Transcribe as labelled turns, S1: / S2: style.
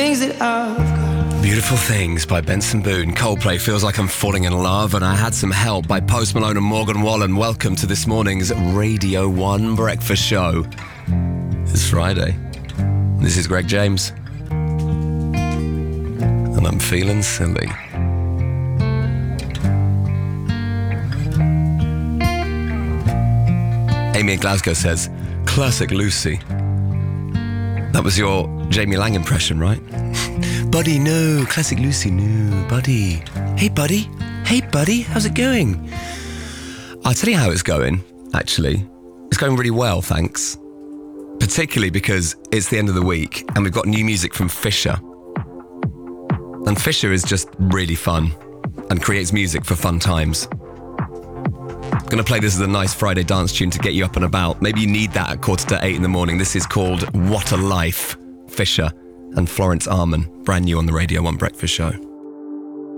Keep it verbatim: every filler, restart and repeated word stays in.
S1: things that I've got.
S2: Beautiful Things by Benson Boone. Coldplay, Feels Like I'm Falling in Love, and I Had Some Help by Post Malone and Morgan Wallen. Welcome to this morning's Radio one Breakfast Show. It's Friday. This is Greg James. And I'm feeling silly. Amy in Glasgow says, classic Lucy. That was your Jamie Lang impression, right? Buddy, no. Classic Lucy, no. Buddy. Hey, buddy. Hey, buddy. How's it going? I'll tell you how it's going, actually. It's going really well, thanks. Particularly because it's the end of the week and we've got new music from Fisher. And Fisher is just really fun and creates music for fun times. I'm going to play this as a nice Friday dance tune to get you up and about. Maybe you need that at quarter to eight in the morning. This is called What a Life, Fisher and Florence Arman, brand new on the Radio one Breakfast Show.